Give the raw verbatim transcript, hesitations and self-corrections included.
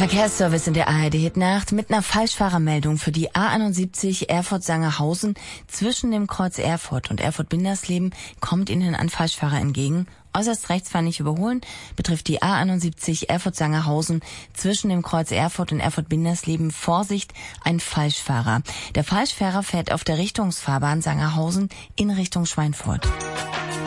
Verkehrsservice in der A R D-Hitnacht mit einer Falschfahrermeldung für die A einundsiebzig Erfurt-Sangerhausen. Zwischen dem Kreuz Erfurt und Erfurt-Bindersleben kommt Ihnen ein Falschfahrer entgegen. Äußerst rechts fahren nicht überholen, betrifft die A einundsiebzig Erfurt-Sangerhausen. Zwischen dem Kreuz Erfurt und Erfurt-Bindersleben Vorsicht, ein Falschfahrer. Der Falschfahrer fährt auf der Richtungsfahrbahn Sangerhausen in Richtung Schweinfurt.